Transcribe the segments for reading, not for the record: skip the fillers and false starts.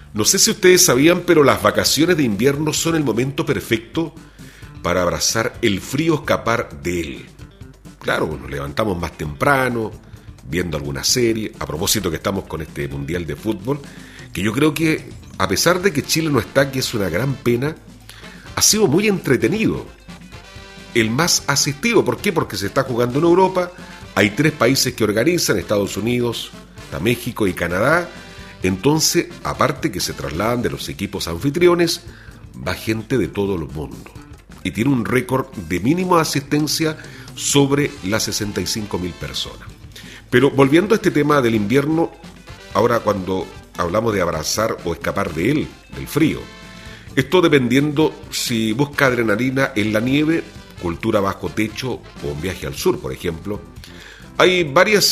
No sé si ustedes sabían, pero las vacaciones de invierno son el momento perfecto para abrazar el frío, escapar de él. Claro, nos levantamos más temprano, viendo alguna serie, a propósito que estamos con este Mundial de Fútbol, que yo creo que, a pesar de que Chile no está, que es una gran pena, ha sido muy entretenido. El más asistido, ¿por qué? Porque se está jugando en Europa, hay 3 países que organizan, Estados Unidos, está México y Canadá. Entonces, aparte que se trasladan de los equipos anfitriones, va gente de todo el mundo. Y tiene un récord de mínima asistencia sobre las 65.000 personas. Pero volviendo a este tema del invierno, ahora cuando hablamos de abrazar o escapar de él, del frío, esto dependiendo si busca adrenalina en la nieve, cultura bajo techo o un viaje al sur, por ejemplo. Hay varias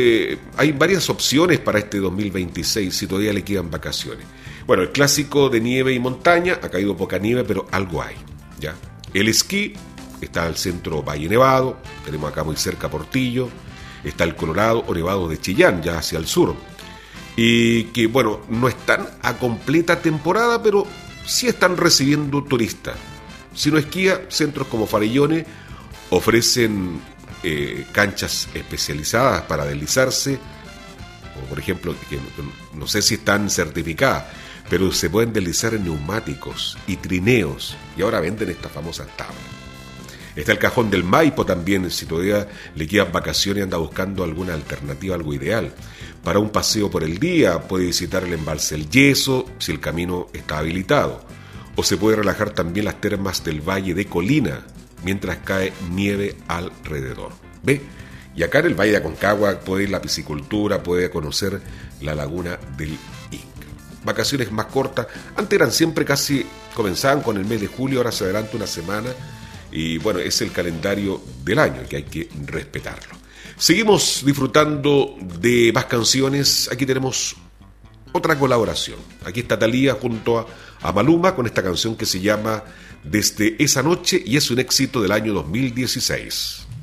opciones para este 2026 si todavía le quedan vacaciones. Bueno, el clásico de nieve y montaña, ha caído poca nieve, pero algo hay, ¿ya? El esquí, está al centro Valle Nevado, tenemos acá muy cerca Portillo, está el Colorado o Nevado de Chillán, ya hacia el sur. Y que, bueno, no están a completa temporada, pero sí están recibiendo turistas. Si no esquía, centros como Farellones ofrecen canchas especializadas para deslizarse, o por ejemplo, que no sé si están certificadas, pero se pueden deslizar en neumáticos y trineos, y ahora venden estas famosas tablas. Está el Cajón del Maipo también, si todavía le quedan vacaciones y anda buscando alguna alternativa, algo ideal. Para un paseo por el día puede visitar el embalse El Yeso, si el camino está habilitado. O se puede relajar también las termas del Valle de Colina, mientras cae nieve alrededor. ¿Ve? Y acá en el Valle de Aconcagua puede ir a la piscicultura, puede conocer la laguna del Inca. Vacaciones más cortas, antes eran siempre casi, comenzaban con el mes de julio, ahora se adelanta una semana, y bueno, es el calendario del año que hay que respetarlo. Seguimos disfrutando de más canciones. Aquí tenemos otra colaboración. Aquí está Thalía junto a Maluma con esta canción que se llama Desde esa noche y es un éxito del año 2016.